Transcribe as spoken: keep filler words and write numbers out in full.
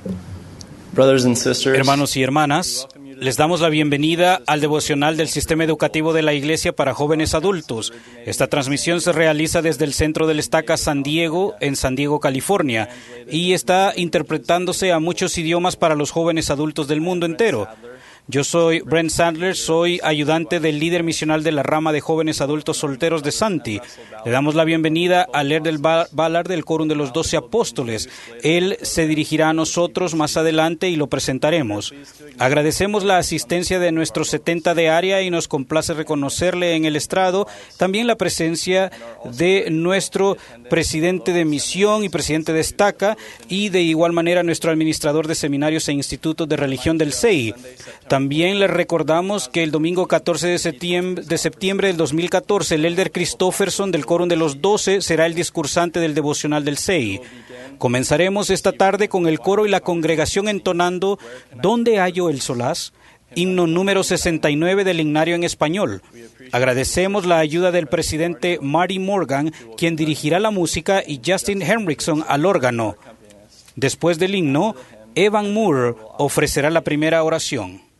Brothers and sisters, Hermanos y hermanas, les damos la bienvenida al devocional del Sistema Educativo de la Iglesia para Jóvenes Adultos. Esta transmisión se realiza desde el Centro del Estaca San Diego, en San Diego, California, y está interpretándose a muchos idiomas para los jóvenes adultos del mundo entero. Yo soy Brent Sandler, soy ayudante del líder misional de la rama de jóvenes adultos solteros de Santi. Le damos la bienvenida a Ler del Ballard del Quórum de los Doce Apóstoles. Él se dirigirá a nosotros más adelante y lo presentaremos. Agradecemos la asistencia de nuestros setenta de área y nos complace reconocerle en el estrado también la presencia de nuestro presidente de misión y presidente de estaca y de igual manera nuestro administrador de seminarios e institutos de religión del C E I. También les recordamos que el domingo catorce de septiembre, de septiembre del dos mil catorce, el Elder Christofferson del Quórum de los Doce será el discursante del devocional del C E I. Comenzaremos esta tarde con el coro y la congregación entonando ¿Dónde hallo el solaz?, himno número sesenta y nueve del himnario en español. Agradecemos la ayuda del presidente Marty Morgan, quien dirigirá la música, y Justin Henrickson al órgano. Después del himno, Evan Moore ofrecerá la primera oración.